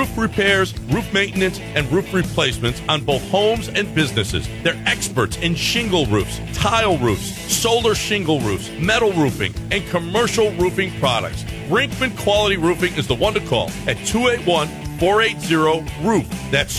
roof repairs, roof maintenance, and roof replacements on both homes and businesses. They're experts in shingle roofs, tile roofs, solar shingle roofs, metal roofing, and commercial roofing products. Brinkman Quality Roofing is the one to call at 281-480-ROOF. That's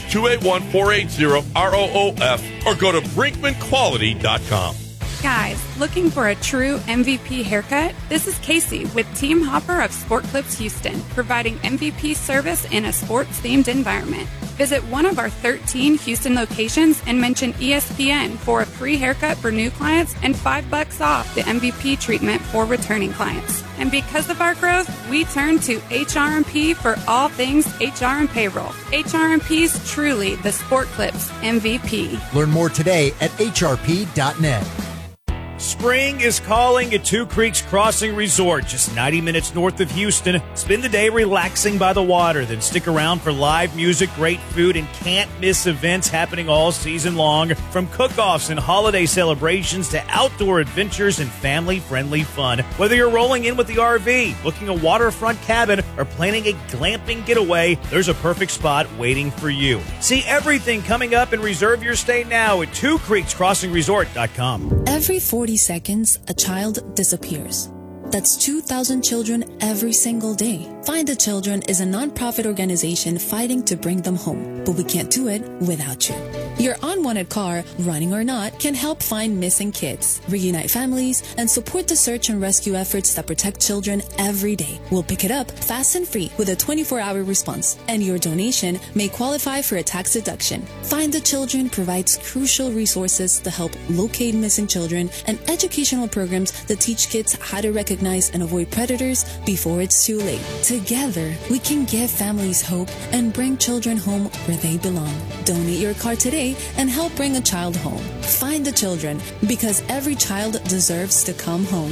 281-480-ROOF, or go to brinkmanquality.com. Guys, looking for a true MVP haircut? This is Casey with Team Hopper of Sport Clips Houston, providing MVP service in a sports-themed environment. Visit one of our 13 Houston locations and mention ESPN for a free haircut for new clients and $5 off the MVP treatment for returning clients. And because of our growth, we turn to HRMP for all things HR and payroll. HRMP's truly the Sport Clips MVP. Learn more today at hrp.net. Spring is calling at Two Creeks Crossing Resort, just 90 minutes north of Houston. Spend the day relaxing by the water, then stick around for live music, great food, and can't-miss events happening all season long. From cook-offs and holiday celebrations to outdoor adventures and family-friendly fun. Whether you're rolling in with the RV, booking a waterfront cabin, or planning a glamping getaway, there's a perfect spot waiting for you. See everything coming up and reserve your stay now at twocreekscrossingresort.com. Every 40 seconds, a child disappears. That's 2,000 children every single day. Find the Children is a nonprofit organization fighting to bring them home, but we can't do it without you. Your unwanted car, running or not, can help find missing kids, reunite families, and support the search and rescue efforts that protect children every day. We'll pick it up fast and free with a 24-hour response, and your donation may qualify for a tax deduction. Find the Children provides crucial resources to help locate missing children and educational programs that teach kids how to recognize and avoid predators before it's too late. Together, we can give families hope and bring children home where they belong. Donate your car today and help bring a child home. Find the Children, because every child deserves to come home.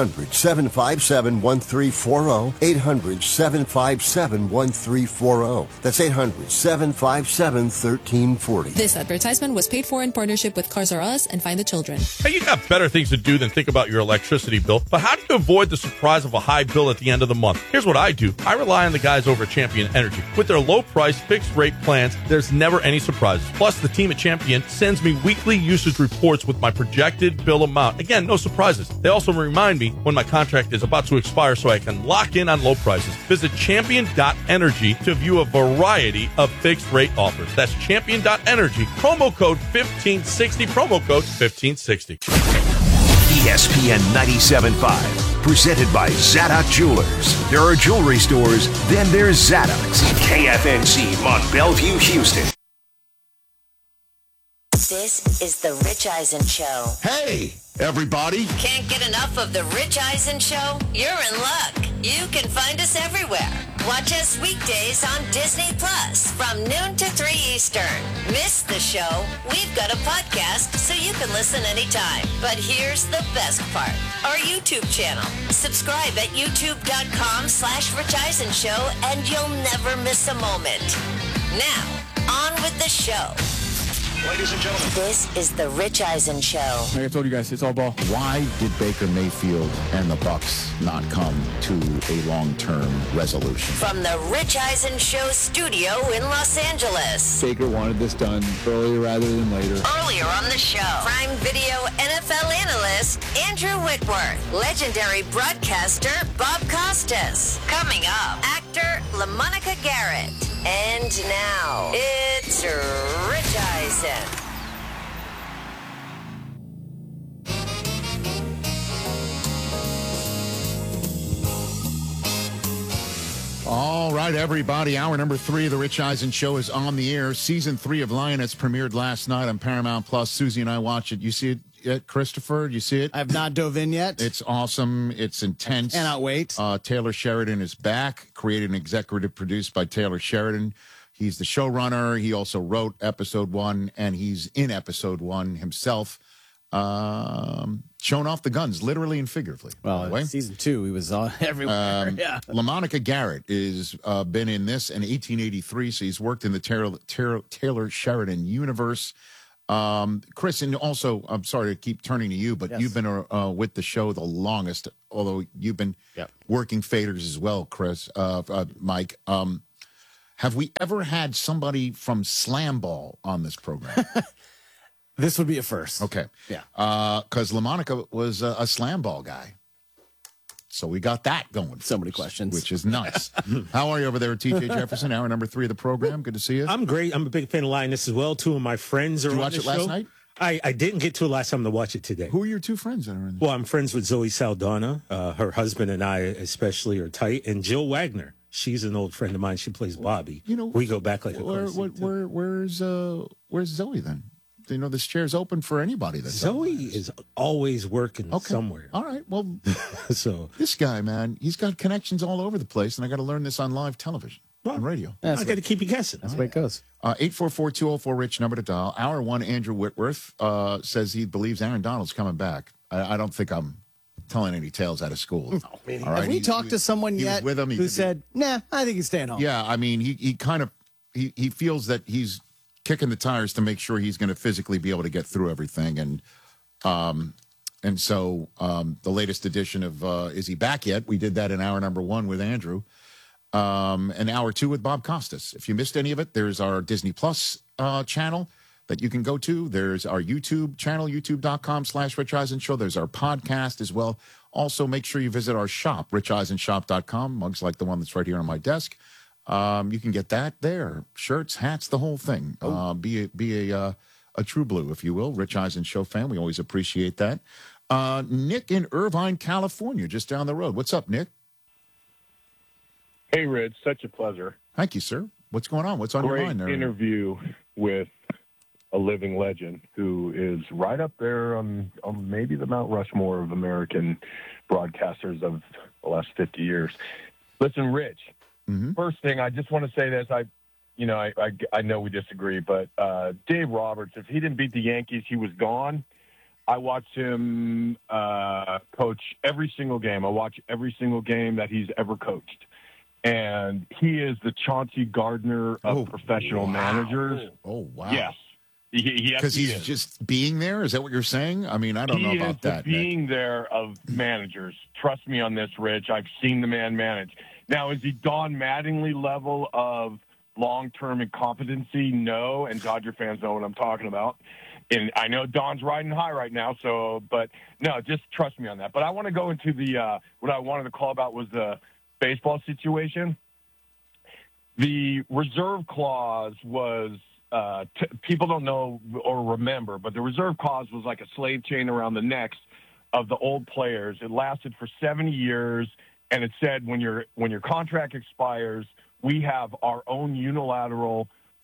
800-757-1340. 800-757-1340. That's 800-757-1340. This advertisement was paid for in partnership with Cars R Us and Find the Children. Hey, you got better things to do than think about your electricity bill, but how do you avoid the surprise of a high bill at the end of the month? Here's what I do. I rely on the guys over at Champion Energy. With their low-price, fixed-rate plans, there's never any surprises. Plus, the team at Champion sends me weekly usage reports with my projected bill amount. Again, no surprises. They also remind me when my contract is about to expire so I can lock in on low prices. Visit champion.energy to view a variety of fixed-rate offers. That's champion.energy. Promo code 1560. Promo code 1560. ESPN 97.5. Presented by Zadok Jewelers. There are jewelry stores, then there's Zadok's. KFNC, Mont Bellevue, Houston. This is the Rich Eisen Show. Hey, everybody. Can't get enough of the Rich Eisen Show? You're in luck. You can find us everywhere. Watch us weekdays on Disney Plus from noon to 3 Eastern. Miss the show? We've got a podcast so you can listen anytime. But here's the best part. Our YouTube channel. Subscribe at youtube.com/Rich Eisen Show and you'll never miss a moment. Now, on with the show. Ladies and gentlemen, this is the Rich Eisen Show. Like I told you guys, it's all ball. Why did Baker Mayfield and the Bucks not come to a long-term resolution? From the Rich Eisen Show studio in Los Angeles. Baker wanted this done earlier rather than later. Earlier on the show, Prime Video NFL analyst Andrew Whitworth, legendary broadcaster Bob Costas. Coming up, actor LaMonica Garrett. And now, it's Rich Eisen. All right, everybody. Hour number 3 of the Rich Eisen Show is on the air. Season 3 of Lioness premiered last night on Paramount Plus. Susie and I watched it. You see it yet, Christopher? You see it? I've not dove in yet. It's awesome. It's intense. Cannot wait. Taylor Sheridan is back. Created and executive produced by Taylor Sheridan. He's the showrunner. He also wrote episode 1, and he's in episode 1 himself. Showing off the guns, literally and figuratively. Well, in season 2, he was everywhere. Yeah. LaMonica Garrett is been in this in 1883, so he's worked in the Taylor Sheridan universe. Chris, and also, I'm sorry to keep turning to you, but yes, you've been with the show the longest, although you've been working faders as well, Chris, Mike. Have we ever had somebody from Slam Ball on this program? This would be a first. Okay. Yeah. Because LaMonica was a Slam Ball guy. So we got that going. So many questions. Which is nice. How are you over there at TJ Jefferson, hour number 3 of the program? Good to see you. I'm great. I'm a big fan of Lioness as well. Two of my friends are Did you on watch the it last show. night? I didn't get to it last time to watch it today. Who are your two friends that are in this? Well, I'm friends with Zoe Saldana. Her husband and I especially are tight. And Jill Wagner. She's an old friend of mine. She plays Bobby. You know, we go back like a where's Zoe then? You know, this chair's open for anybody. Zoe is always working somewhere. All right. Well, so this guy, man, he's got connections all over the place, and I got to learn this on live television and radio. I got to keep you guessing. That's the way it goes. 844-204-RICH, number to dial. Hour 1, Andrew Whitworth says he believes Aaron Donald's coming back. I don't think I'm telling any tales out of school. All right. Have we talked to someone yet with him, who said, nah, I think he's staying home? Yeah, I mean, he kind of he feels that he's kicking the tires to make sure he's going to physically be able to get through everything. And so the latest edition of Is He Back Yet? We did that in hour number 1 with Andrew. And hour 2 with Bob Costas. If you missed any of it, there's our Disney Plus channel that you can go to. There's our YouTube channel, youtube.com/Rich Eisen Show. There's our podcast as well. Also, make sure you visit our shop, richeisenshop.com. Mugs like the one that's right here on my desk. You can get that there. Shirts, hats, the whole thing. Be a true blue, if you will. Rich Eisen Show fan. We always appreciate that. Nick in Irvine, California, just down the road. What's up, Nick? Hey, Rich. Such a pleasure. Thank you, sir. What's going on? What's on your mind there? Great interview with a living legend who is right up there on maybe the Mount Rushmore of American broadcasters of the last 50 years. Listen, Rich. Mm-hmm. First thing, I just want to say this. I know we disagree, but Dave Roberts, if he didn't beat the Yankees, he was gone. I watched him coach every single game. I watch every single game that he's ever coached. And he is the Chauncey Gardner of professional managers. Oh, wow. Yes. Because he's just being there? Is that what you're saying? I mean, I don't know about that. He is the being there of managers. Trust me on this, Rich. I've seen the man manage. Now, is he Don Mattingly level of long-term incompetency? No, and Dodger fans know what I'm talking about. And I know Don's riding high right now, but no, just trust me on that. But I want to go into the what I wanted to call about was the baseball situation. The reserve clause was people don't know or remember, but the reserve clause was like a slave chain around the necks of the old players. It lasted for 70 years. And it said when your contract expires, we have our own unilateral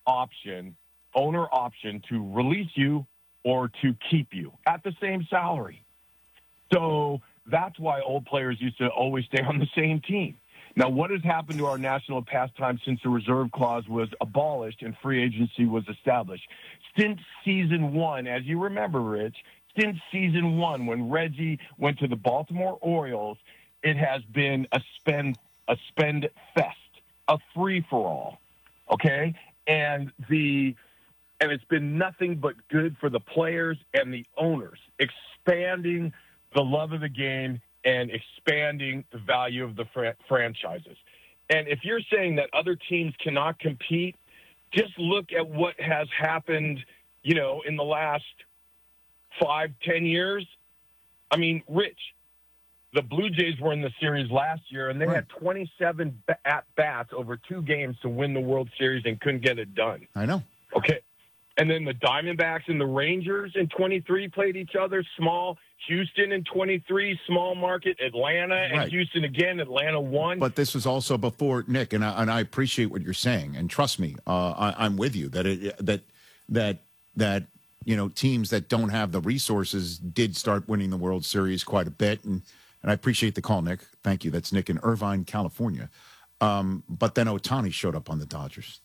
owner option to release you or to keep you at the same salary. So that's why old players used to always stay on the same team. Now, what has happened to our national pastime since the reserve clause was abolished and free agency was established? Since season 1, as you remember, Rich, since season 1, when Reggie went to the Baltimore Orioles, it has been a spend fest, a free-for-all, okay? And it's been nothing but good for the players and the owners, expanding the love of the game and expanding the value of the franchises. And if you're saying that other teams cannot compete, just look at what has happened, in the last 5-10 years. I mean, Rich, the Blue Jays were in the series last year, and they had 27 at-bats over 2 games to win the World Series and couldn't get it done. I know. Okay. And then the Diamondbacks and the Rangers in 23 played each other, small. Houston in 23, small market. Atlanta and Houston again. Atlanta won. But this was also before, Nick, and I appreciate what you're saying. And trust me, I'm with you that teams that don't have the resources did start winning the World Series quite a bit. And I appreciate the call, Nick. Thank you. That's Nick in Irvine, California. But then Ohtani showed up on the Dodgers,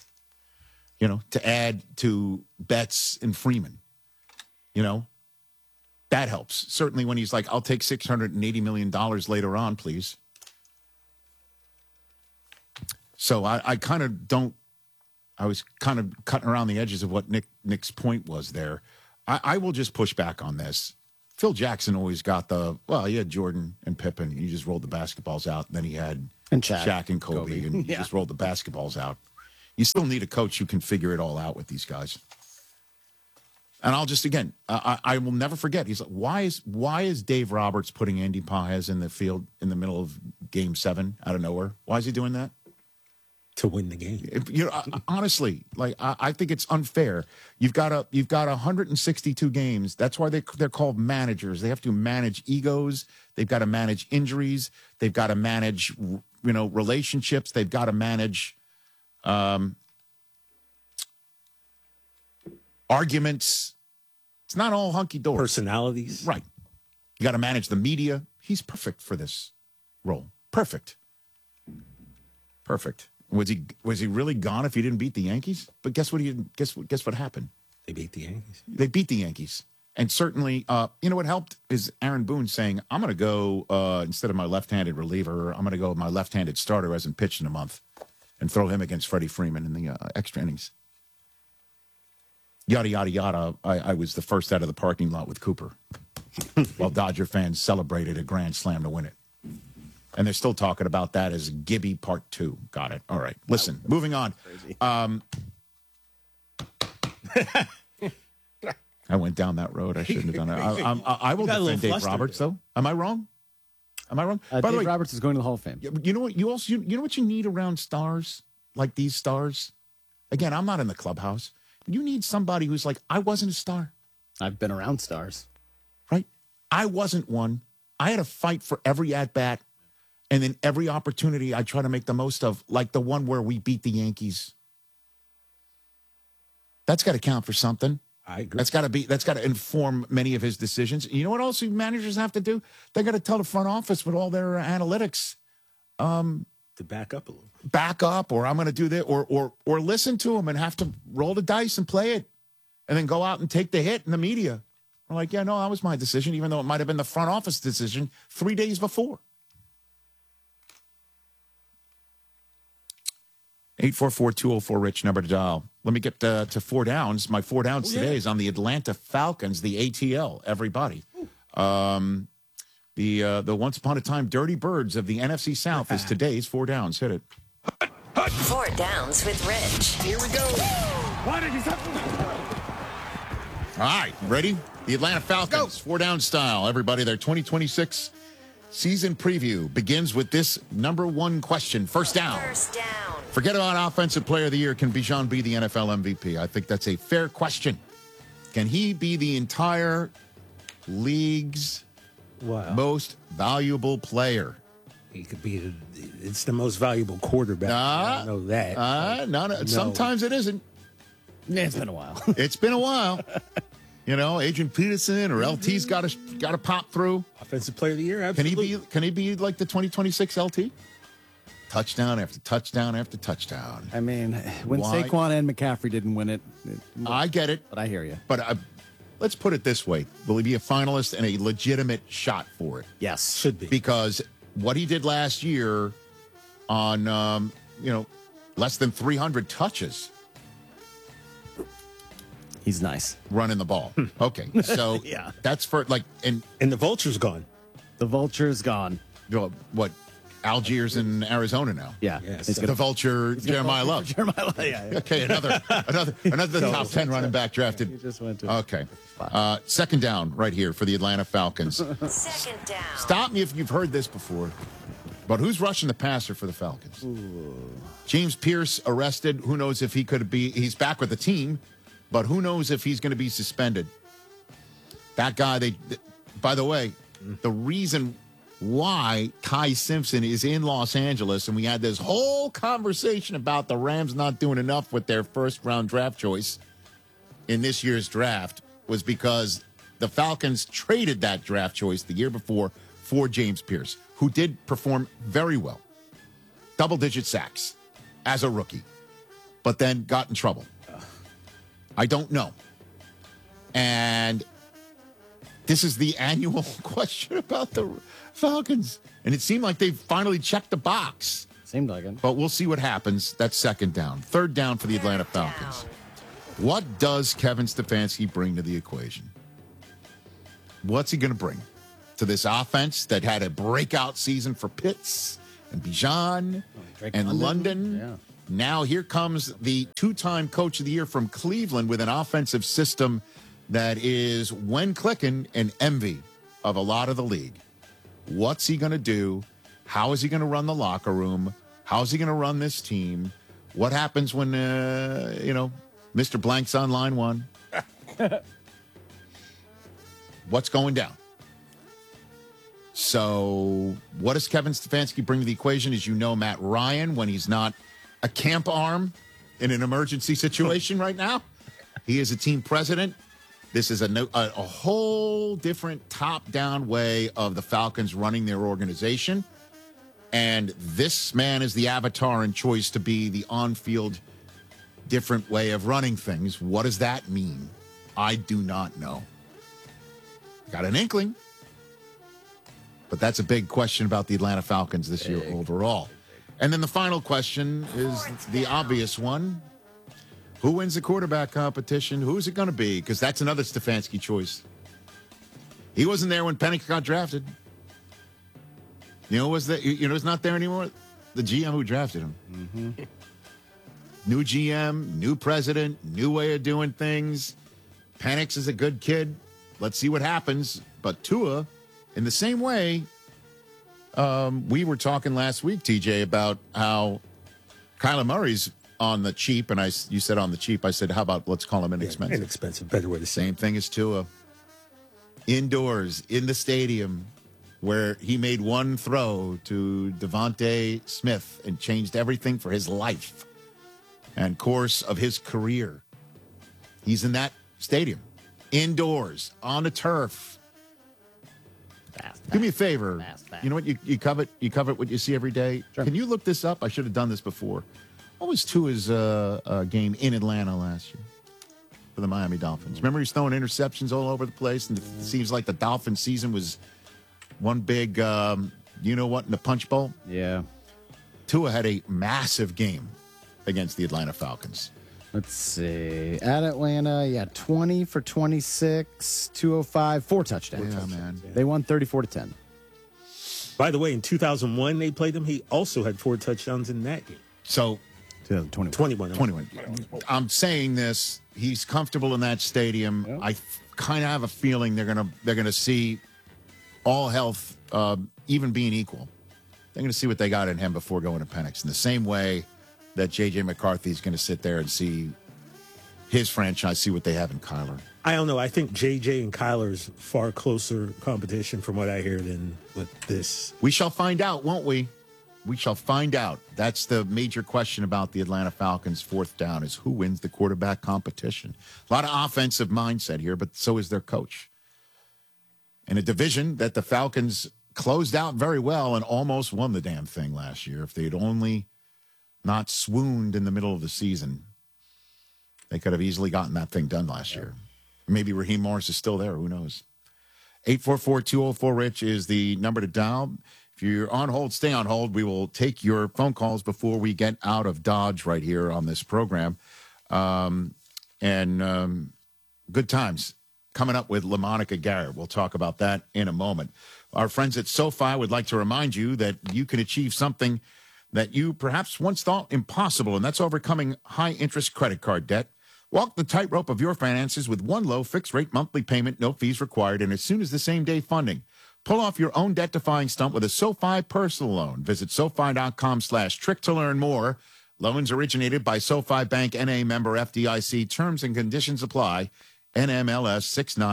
to add to Betts and Freeman, That helps. Certainly when he's like, I'll take $680 million later on, please. So I kind of don't – I was kind of cutting around the edges of what Nick's point was there. I will just push back on this. Phil Jackson always got he had Jordan and Pippen. And he just rolled the basketballs out. And then he had Shaq and Kobe. And he just rolled the basketballs out. You still need a coach who can figure it all out with these guys. And I'll just, again, I will never forget. He's like, why is Dave Roberts putting Andy Pages in the field in the middle of Game 7 out of nowhere? Why is he doing that? To win the game. Honestly, like I think it's unfair. You've got 162 games. That's why they're called managers. They have to manage egos. They've got to manage injuries. They've got to manage, relationships. They've got to manage arguments. It's not all hunky-dory. Personalities. Right. You got to manage the media. He's perfect for this role. Perfect. Was he really gone if he didn't beat the Yankees? But guess what happened? They beat the Yankees. They beat the Yankees. And certainly, what helped is Aaron Boone saying, I'm going to go, instead of my left-handed reliever, I'm going to go with my left-handed starter who hasn't pitched in a month and throw him against Freddie Freeman in the extra innings. Yada, yada, yada. I was the first out of the parking lot with Cooper while Dodger fans celebrated a grand slam to win it. And they're still talking about that as Gibby Part 2. Got it. All right. Listen, moving on. I went down that road. I shouldn't have done it. I will defend Dave Roberts, though. Am I wrong? By the way, Roberts is going to the Hall of Fame. You know what? You know what you need around stars like these stars? Again, I'm not in the clubhouse. You need somebody who's like, I wasn't a star. I've been around stars. Right? I wasn't one. I had to fight for every at-bat. And then every opportunity I try to make the most of, like the one where we beat the Yankees. That's got to count for something. I agree. That's got to inform many of his decisions. You know what else managers have to do? They got to tell the front office with all their analytics. To back up a little. Back up, or I'm going to do that, or listen to them and have to roll the dice and play it, and then go out and take the hit in the media. I'm like, yeah, no, that was my decision, even though it might have been the front office decision 3 days before. 844-204-RICH, number to dial. Let me get to Four Downs. My Four Downs today is on the Atlanta Falcons, the ATL, everybody. The once upon a time Dirty Birds of the NFC South is today's Four Downs. Hit it. Four Downs with Rich. Here we go. All right, ready? The Atlanta Falcons, Four Down style. Everybody, their 2026 season preview begins with this number one question. First down. Forget about Offensive Player of the Year. Can Bijan be the NFL MVP? I think that's a fair question. Can he be the entire league's most valuable player? He could be. It's the most valuable quarterback. I know that. No. Sometimes it isn't. It's been a while. It's been a while. Adrian Peterson or LT's got to pop through. Offensive Player of the Year. Absolutely. Can he be like the 2026 LT? Touchdown after touchdown after touchdown. I mean, when Saquon and McCaffrey didn't win it, I get it. But I hear you. But let's put it this way. Will he be a finalist and a legitimate shot for it? Yes. Should be. Because what he did last year on, less than 300 touches. He's nice. Running the ball. Okay. So yeah. That's for and the Vulture's gone. The Vulture's gone. What? Algiers in Arizona now. Yeah. The Vulture, Jeremiah Love. Yeah. Okay, another top 10 running back drafted. He just went to okay. Second down right here for the Atlanta Falcons. Second down. Stop me if you've heard this before. But who's rushing the passer for the Falcons? Ooh. James Pierce arrested. Who knows if he's back with the team, but who knows if he's going to be suspended. That guy, by the way, the reason why Kai Simpson is in Los Angeles, and we had this whole conversation about the Rams not doing enough with their first-round draft choice in this year's draft, was because the Falcons traded that draft choice the year before for James Pierce, who did perform very well. Double-digit sacks as a rookie, but then got in trouble. I don't know. And this is the annual question about the Falcons. And it seemed like they finally checked the box. Seemed like it. But we'll see what happens. That's second down. Third down for the Atlanta Falcons. What does Kevin Stefanski bring to the equation? What's he going to bring to this offense that had a breakout season for Pitts and Bijan and London? Yeah. Now here comes the two-time coach of the year from Cleveland with an offensive system that is, when clicking, an envy of a lot of the league. What's he going to do? How is he going to run the locker room? How is he going to run this team? What happens when, Mr. Blank's on line one? What's going down? So what does Kevin Stefanski bring to the equation? As you know, Matt Ryan, when he's not a camp arm in an emergency situation right now, he is a team president. This is a whole different top-down way of the Falcons running their organization. And this man is the avatar and choice to be the on-field different way of running things. What does that mean? I do not know. Got an inkling. But that's a big question about the Atlanta Falcons this year overall. And then the final question is the obvious one. Who wins the quarterback competition? Who is it going to be? Because that's another Stefanski choice. He wasn't there when Penix got drafted. He's not there anymore? The GM who drafted him. Mm-hmm. New GM, new president, new way of doing things. Penix is a good kid. Let's see what happens. But Tua, in the same way, we were talking last week, TJ, about how Kyler Murray's on the cheap, and you said on the cheap. I said, how about let's call him inexpensive? Yeah, inexpensive, better way to say. Same thing as Tua. Indoors, in the stadium, where he made one throw to Devontae Smith and changed everything for his life and course of his career. He's in that stadium, indoors, on the turf. Do me a favor. You know what? You covet what you see every day. Sure. Can you look this up? I should have done this before. What was Tua's game in Atlanta last year for the Miami Dolphins? Remember, he's throwing interceptions all over the place, and it seems like the Dolphin season was one big, in the punch bowl? Yeah. Tua had a massive game against the Atlanta Falcons. Let's see. At Atlanta, 20 for 26, 205, 4 touchdowns. Yeah, man. They won 34-10. By the way, in 2001, they played him. He also had 4 touchdowns in that game. So, 21. I'm saying this. He's comfortable in that stadium. Yep. I kind of have a feeling they're gonna see all health, even being equal. They're going to see what they got in him before going to Penix. In the same way that J.J. McCarthy is going to sit there and see his franchise, see what they have in Kyler. I don't know. I think J.J. and Kyler's far closer competition from what I hear than with this. We shall find out, won't we? We shall find out. That's the major question about the Atlanta Falcons' fourth down is who wins the quarterback competition. A lot of offensive mindset here, but so is their coach. In a division that the Falcons closed out very well and almost won the damn thing last year. If they'd only not swooned in the middle of the season, they could have easily gotten that thing done last year. Maybe Raheem Morris is still there. Who knows? 844-204-RICH is the number to dial. If you're on hold, stay on hold. We will take your phone calls before we get out of Dodge right here on this program. Good times coming up with LaMonica Garrett. We'll talk about that in a moment. Our friends at SoFi would like to remind you that you can achieve something that you perhaps once thought impossible, and that's overcoming high-interest credit card debt. Walk the tightrope of your finances with one low fixed-rate monthly payment, no fees required, and as soon as the same-day funding. Pull off your own debt-defying stunt with a SoFi personal loan. Visit SoFi.com/trick to learn more. Loans originated by SoFi Bank, N.A. member FDIC. Terms and conditions apply. NMLS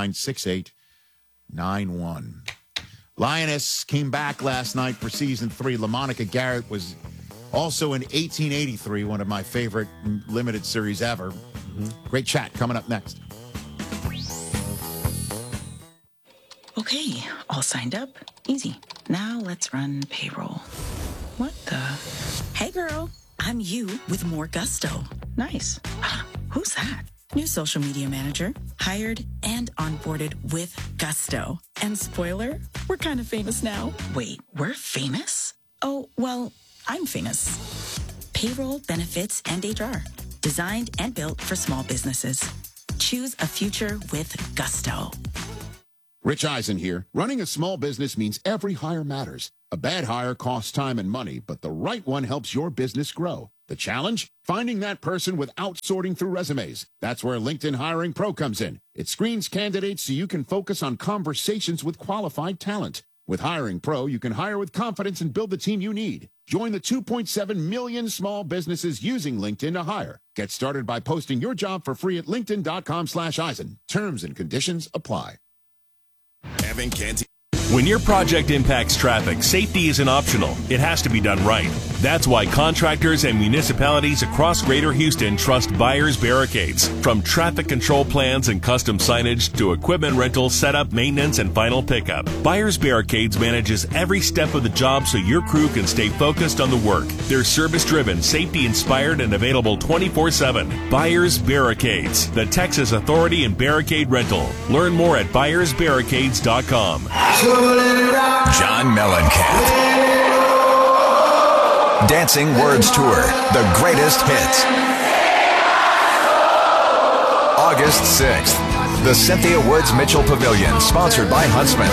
696891. Lioness came back last night for season 3. LaMonica Garrett was also in 1883, one of my favorite limited series ever. Great chat coming up next. Okay, all signed up. Easy. Now let's run payroll. What the? Hey girl, I'm you with more gusto. Nice. Who's that? New social media manager, hired and onboarded with gusto. And spoiler, we're kind of famous now. Wait, we're famous? Oh, well, I'm famous. Payroll, benefits, and HR. Designed and built for small businesses. Choose a future with gusto. Rich Eisen here. Running a small business means every hire matters. A bad hire costs time and money, but the right one helps your business grow. The challenge? Finding that person without sorting through resumes. That's where LinkedIn Hiring Pro comes in. It screens candidates so you can focus on conversations with qualified talent. With Hiring Pro, you can hire with confidence and build the team you need. Join the 2.7 million small businesses using LinkedIn to hire. Get started by posting your job for free at linkedin.com/Eisen. Terms and conditions apply. When your project impacts traffic, safety isn't optional. It has to be done right. That's why contractors and municipalities across Greater Houston trust Byers Barricades. From traffic control plans and custom signage to equipment rental, setup, maintenance, and final pickup, Byers Barricades manages every step of the job so your crew can stay focused on the work. They're service-driven, safety-inspired, and available 24/7. Byers Barricades, the Texas authority in barricade rental. Learn more at ByersBarricades.com. John Mellencamp. Dancing Words Tour, the greatest hits. August 6th, the Cynthia Woods Mitchell Pavilion, sponsored by Huntsman.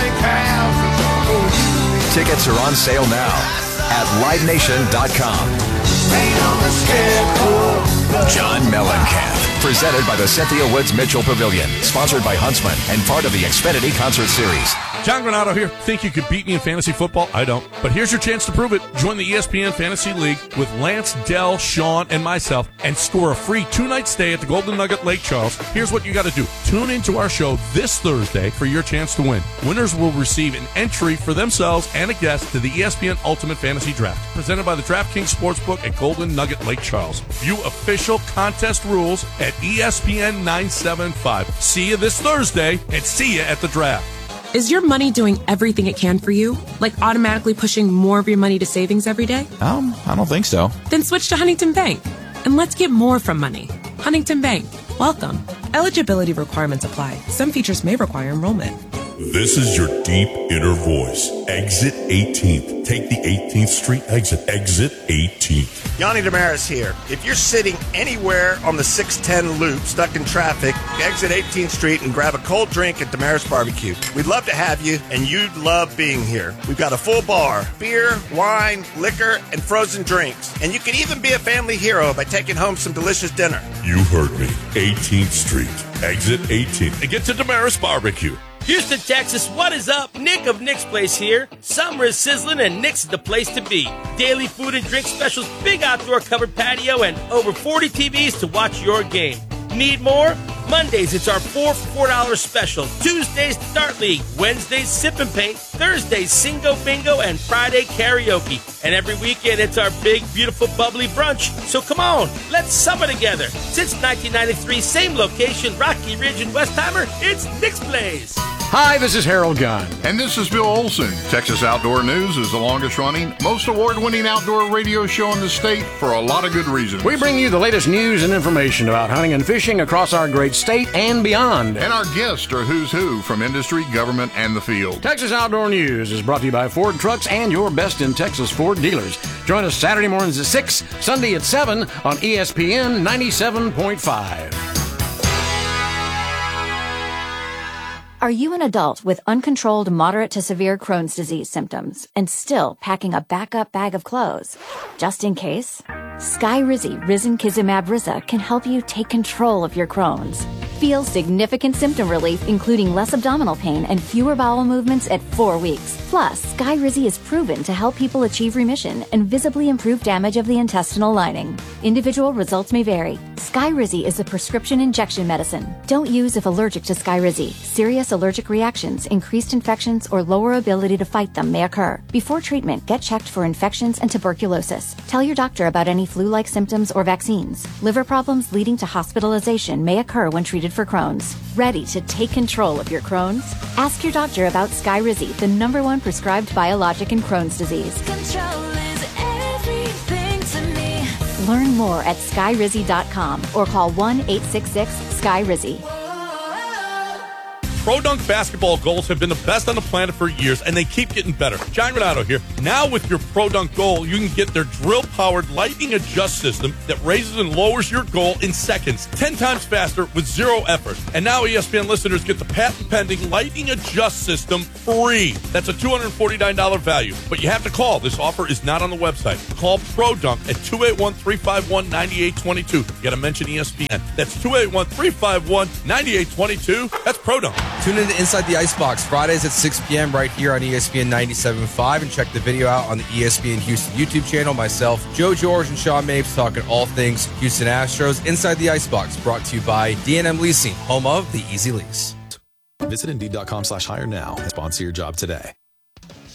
Tickets are on sale now at livenation.com. John Mellencamp, presented by the Cynthia Woods Mitchell Pavilion, sponsored by Huntsman, and part of the Xfinity Concert Series. John Granado here. Think you could beat me in fantasy football? I don't. But here's your chance to prove it. Join the ESPN Fantasy League with Lance, Dell, Sean, and myself and score a free 2-night stay at the Golden Nugget Lake Charles. Here's what you got to do. Tune into our show this Thursday for your chance to win. Winners will receive an entry for themselves and a guest to the ESPN Ultimate Fantasy Draft, presented by the DraftKings Sportsbook at Golden Nugget Lake Charles. View official contest rules at ESPN 975. See you this Thursday and see you at the draft. Is your money doing everything it can for you? Like automatically pushing more of your money to savings every day? I don't think so. Then switch to Huntington Bank. And let's get more from money. Huntington Bank. Welcome. Eligibility requirements apply. Some features may require enrollment. This is your deep inner voice. Exit 18th. Take the 18th Street exit. Exit 18th. Yanni Damaris here. If you're sitting anywhere on the 610 loop, stuck in traffic, exit 18th Street and grab a cold drink at Damaris Barbecue. We'd love to have you, and you'd love being here. We've got a full bar, beer, wine, liquor, and frozen drinks. And you can even be a family hero by taking home some delicious dinner. You heard me. 18th Street. Exit 18th. And get to Damaris Barbecue. Houston, Texas, what is up? Nick of Nick's Place here. Summer is sizzling and Nick's is the place to be. Daily food and drink specials, big outdoor covered patio, and over 40 TVs to watch your game. Need more? Mondays, it's our $4 for $4 special. Tuesdays, Dart League. Wednesdays, Sip and Paint. Thursdays, Singo Bingo. And Friday, karaoke. And every weekend, it's our big, beautiful, bubbly brunch. So come on, let's summer together. Since 1993, same location, Rocky Ridge and Westheimer, it's Nick's Place. Hi, this is Harold Gunn. And this is Bill Olson. Texas Outdoor News is the longest running, most award-winning outdoor radio show in the state for a lot of good reasons. We bring you the latest news and information about hunting and fishing across our great state and beyond. And our guests are who's who from industry, government, and the field. Texas Outdoor News is brought to you by Ford Trucks and your best in Texas Ford dealers. Join us Saturday mornings at 6, Sunday at 7 on ESPN 97.5. Are you an adult with uncontrolled moderate to severe Crohn's disease symptoms and still packing a backup bag of clothes? Just in case? Skyrizi Risankizumab Riza can help you take control of your Crohn's. Feel significant symptom relief, including less abdominal pain and fewer bowel movements at 4 weeks. Plus, Skyrizi is proven to help people achieve remission and visibly improve damage of the intestinal lining. Individual results may vary. Skyrizi is a prescription injection medicine. Don't use if allergic to Skyrizi. Serious allergic reactions, increased infections, or lower ability to fight them may occur. Before treatment, get checked for infections and tuberculosis. Tell your doctor about any flu-like symptoms or vaccines. Liver problems leading to hospitalization may occur when treated for Crohn's. Ready to take control of your Crohn's? Ask your doctor about Skyrizi, the #1 prescribed biologic in Crohn's disease. Control is everything to me. Learn more at skyrizi.com or call 1-866-SKYRIZI. Pro Dunk basketball goals have been the best on the planet for years, and they keep getting better. John Renato here. Now with your Pro Dunk goal, you can get their drill-powered lightning adjust system that raises and lowers your goal in seconds, 10 times faster with zero effort. And now ESPN listeners get the patent-pending lightning adjust system free. That's a $249 value, but you have to call. This offer is not on the website. Call Pro Dunk at 281-351-9822. You got to mention ESPN. That's 281-351-9822. That's Pro Dunk. Tune in to Inside the Icebox Fridays at 6 p.m. right here on ESPN 97.5 and check the video out on the ESPN Houston YouTube channel. Myself, Joe George, and Sean Mapes talking all things Houston Astros. Inside the Icebox brought to you by D&M Leasing, home of the Easy Lease. Visit Indeed.com/hire now and sponsor your job today.